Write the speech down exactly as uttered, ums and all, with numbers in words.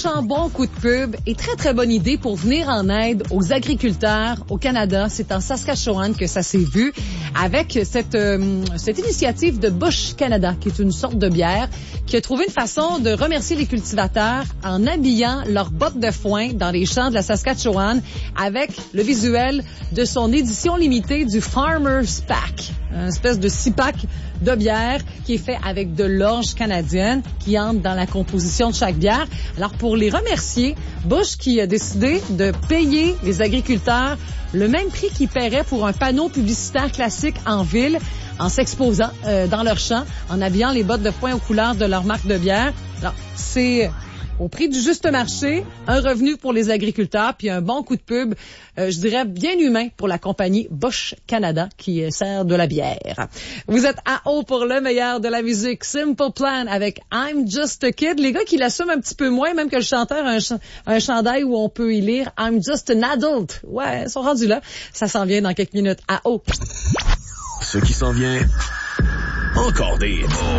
méchant bon coup de pub et très, très bonne idée pour venir en aide aux agriculteurs au Canada. C'est en Saskatchewan que ça s'est vu avec cette, euh, cette initiative de Bush Canada, qui est une sorte de bière, qui a trouvé une façon de remercier les cultivateurs en habillant leurs bottes de foin dans les champs de la Saskatchewan avec le visuel de son édition limitée du Farmer's Pack, une espèce de six-pack de bière qui est fait avec de l'orge canadienne qui entre dans la composition de chaque bière. Alors, pour les remercier, Bush qui a décidé de payer les agriculteurs le même prix qu'ils paieraient pour un panneau publicitaire classique en ville, en s'exposant euh, dans leur champ, en habillant les bottes de foin aux couleurs de leur marque de bière. Alors, c'est au prix du juste marché, un revenu pour les agriculteurs, puis un bon coup de pub, euh, je dirais bien humain pour la compagnie Bush Canada qui euh, sert de la bière. Vous êtes à haut pour le meilleur de la musique. Simple Plan avec I'm Just a Kid. Les gars qui l'assument un petit peu moins, même que le chanteur a un, ch- un chandail où on peut y lire I'm Just an Adult. Ouais, ils sont rendus là. Ça s'en vient dans quelques minutes à haut. Ce qui s'en vient, encore des...